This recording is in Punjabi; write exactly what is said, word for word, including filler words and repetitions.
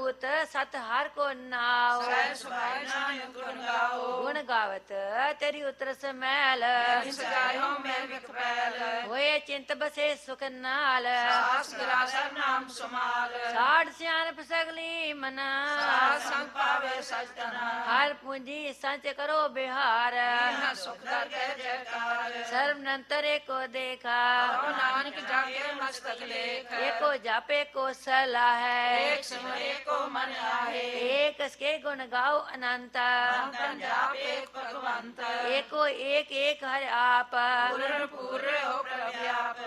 ਦੂਤ ਸਤ ਹਰ ਕੋ ਨਾਉ ਸਹਿ ਸੁਭਾਇ ਨਾਨਕ ਗੁਣ ਗਾਓ ਗੁਣ ਗਾਵਤ ਤੇਰੀ ਉਤਰਸ ਮੈਲ ਸਜਾਇਓ ਮੈਂ ਵਿਖ ਪੈਲ ਹੋਏ ਚਿੰਤ ਬਸੇ ਸੁਖ ਨਾਲ ਸਾਸ ਗਰਾਸਾ ਨਾਮ ਸਮਾਲ ਸਾੜ ਸਿਆਣਪ ਸਗਲੀ ਮਨਾ ਸਾਧ ਸੰਗ ਪਾਵੇ ਸਜਤਨਾ ਹਰ ਪੂੰਜੀ ਸੰਚ ਕਰੋ ਬਿਹਾਰ ਇਹਾਂ ਸੁਖ ਦਰ ਕਹਿ ਜੈਕਾਰ ਸਰਬ ਨੰਤਰ ਏਕੋ ਦੇਖਾ ਕਰੋ ਨਾਨਕ ਜਾਗੇ ਮਸਤਕ ਲੇਖ ਏਕੋ ਜਾਪੇ ਕੋ ਸਲਾ ਹੈ ਏਕ ਸਿਮਰੇ ਕੋ ਮਨ ਆਏ ਏਕ ਸਕੇ ਗੁਣ ਗਾਓ ਅਨੰਤ ਅੰਤਨ ਜਾਪ ਏਕ ਭਗਵੰਤ ਏਕੋ ਏਕ ਏਕ ਹਰਿ ਆਪ ਪੂਰਨ ਪੂਰੇ ਹੋ ਪ੍ਰਭਿਆਪ